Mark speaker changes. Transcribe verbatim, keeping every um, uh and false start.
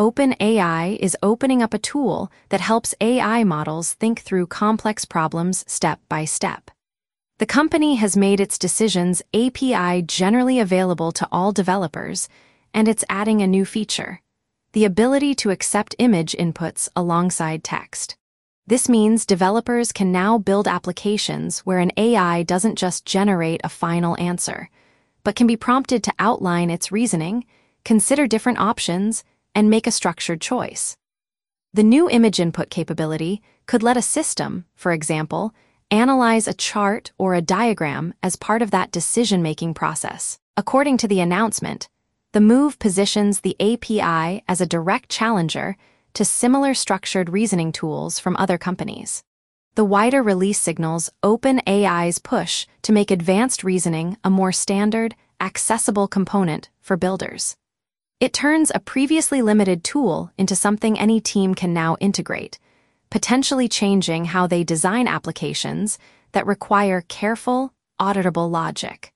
Speaker 1: OpenAI is opening up a tool that helps A I models think through complex problems step by step. The company has made its decisions A P I generally available to all developers, and it's adding a new feature: the ability to accept image inputs alongside text. This means developers can now build applications where an A I doesn't just generate a final answer, but can be prompted to outline its reasoning, consider different options, and make a structured choice. The new image input capability could let a system, for example, analyze a chart or a diagram as part of that decision-making process. According to the announcement, the move positions the A P I as a direct challenger to similar structured reasoning tools from other companies. The wider release signals OpenAI's push to make advanced reasoning a more standard, accessible component for builders. It turns a previously limited tool into something any team can now integrate, potentially changing how they design applications that require careful, auditable logic.